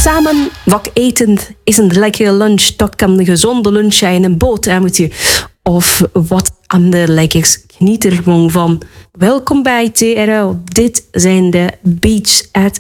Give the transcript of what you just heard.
Samen wat eten is een lekkere lunch. Dat kan een gezonde lunch zijn, een boterhammetje of wat ander lekkers. Geniet er gewoon van. Welkom bij TRL. Dit zijn de Beats at